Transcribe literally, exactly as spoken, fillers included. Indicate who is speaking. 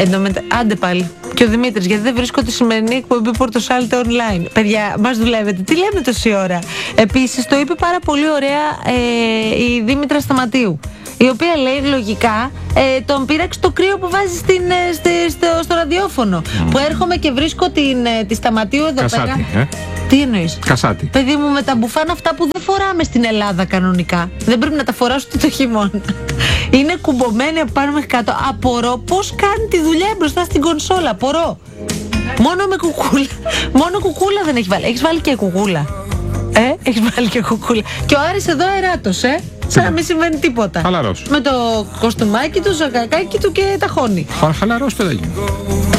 Speaker 1: Εντωμετα... Άντε πάλι. Και ο Δημήτρης, γιατί δεν βρίσκω τη σημερινή εκπομπή Πορτοσάλτε online. Παιδιά, μας δουλεύετε. Τι λέμε τόση ώρα. Επίσης, το είπε πάρα πολύ ωραία ε, η Δήμητρα Σταματίου, η οποία λέει λογικά ε, τον πείραξε το κρύο που βάζει στην, ε, στη, στο, στο ραδιόφωνο. Mm. Που έρχομαι και βρίσκω την, ε, τη Σταματίου εδώ
Speaker 2: Κασάτη,
Speaker 1: πέρα. Ε? Τι εννοείς?
Speaker 2: Κασάτη.
Speaker 1: Παιδί μου, με τα μπουφάν αυτά που δεν φοράμε στην Ελλάδα κανονικά. Δεν πρέπει να τα φοράς ούτε το χειμώνα. Είναι κουμπωμένοι από πάνω μέχρι κάτω. Απορώ πώς κάνει τη δουλειά μπροστά στην κονσόλα. Απορώ. Μόνο με κουκούλα. Μόνο κουκούλα δεν έχει βάλει. Έχεις βάλει και κουκούλα? Ε, έχεις βάλει και κουκούλα. Και ο Άρης εδώ αεράτος, ε. Σαν να μην συμβαίνει τίποτα.
Speaker 2: Χαλαρός.
Speaker 1: Με το κοστούμάκι του, ζακακάκι του και τα χώνει.
Speaker 2: Χαλαρός, παιδάκι.